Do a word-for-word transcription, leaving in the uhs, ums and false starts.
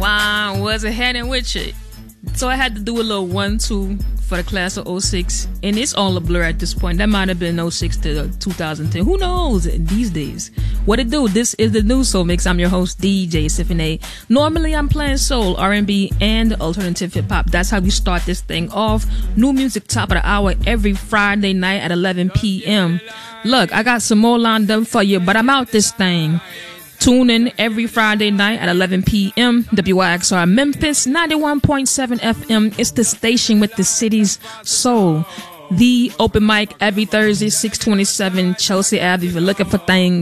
wah, was it heading with you? So I had to do a little one two for the class of oh six, and it's all a blur at this point. That might have been oh six to two thousand ten. Who knows these days? What it do? This is the new Soul Mix. I'm your host, D J Symphony. Normally I'm playing soul, R and B, and alternative hip hop. That's how we start this thing off. New music top of the hour every Friday night at eleven p.m. Look, I got some more lined up for you, but I'm out this thing. Tune in every Friday night at eleven p.m. W I X R Memphis ninety-one point seven F M. It's the station with the city's soul. The open mic every Thursday, six twenty-seven Chelsea Avenue. If you're looking for things